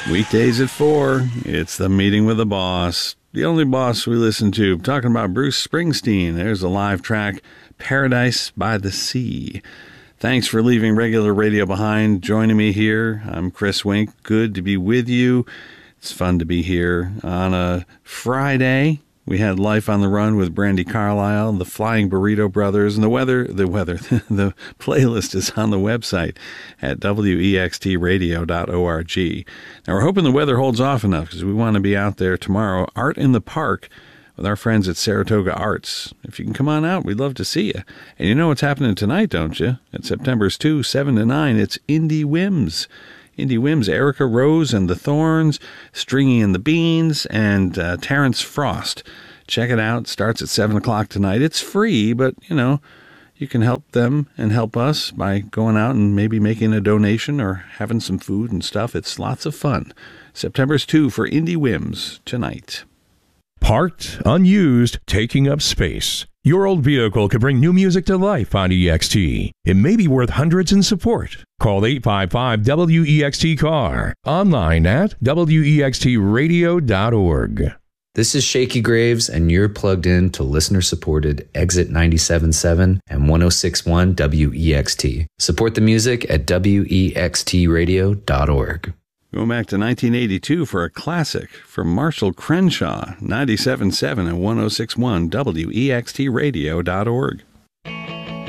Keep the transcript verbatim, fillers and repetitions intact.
Weekdays at four, it's the Meeting with the Boss. The only boss we listen to. Talking about Bruce Springsteen. There's a live track, Paradise by the Sea. Thanks for leaving regular radio behind. Joining me here, I'm Chris Wink. Good to be with you. It's fun to be here on a Friday. We had Life on the Run with Brandy Carlisle, the Flying Burrito Brothers, and the weather, the weather, the playlist is on the website at W E X T radio dot org. Now, we're hoping the weather holds off enough because we want to be out there tomorrow, Art in the Park, with our friends at Saratoga Arts. If you can come on out, we'd love to see you. And you know what's happening tonight, don't you? At September's two, seven to nine, it's Indie Whims. Indie Whims, Erica Rose and the Thorns, Stringy and the Beans, and uh, Terrence Frost. Check it out. It starts at seven o'clock tonight. It's free, but, you know, you can help them and help us by going out and maybe making a donation or having some food and stuff. It's lots of fun. September's two for Indie Whims tonight. Parked, unused, taking up space. Your old vehicle could bring new music to life on E X T. It may be worth hundreds in support. Call eight five five W E X T C A R. Online at W E X T radio dot org. This is Shaky Graves, and you're plugged in to listener-supported Exit ninety-seven point seven and one oh six point one W E X T. Support the music at W E X T radio dot org. Going back to nineteen eighty-two for a classic from Marshall Crenshaw, ninety-seven point seven and one oh six point one W E X T radio dot org.